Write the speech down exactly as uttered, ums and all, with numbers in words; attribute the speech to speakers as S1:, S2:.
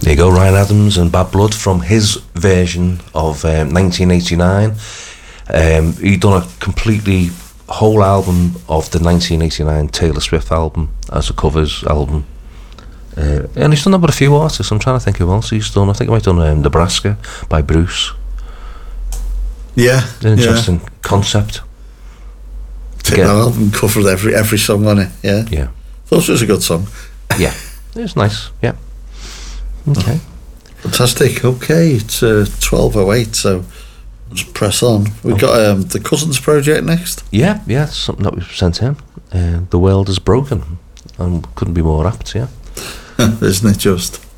S1: There you go, Ryan Adams and Bad Blood from his version of um, nineteen eighty-nine. Um, he done a completely whole album of the nineteen eighty-nine Taylor Swift album as a covers album. Uh, and he's done that with a few artists. I'm trying to think who else he's done. I think he might have done um, Nebraska by Bruce.
S2: Yeah.
S1: An interesting
S2: yeah.
S1: concept.
S2: Take that album, covered every every song on it, yeah.
S1: Yeah.
S2: Thought it was a good song.
S1: Yeah. It was nice, yeah. Okay.
S2: Fantastic. Okay, it's uh, twelve oh eight, so let's press on. We've got um, the Cousins project next.
S1: Yeah, yeah, it's something that we've sent in. Uh, the world is broken, and couldn't be more apt, yeah.
S2: Isn't it just?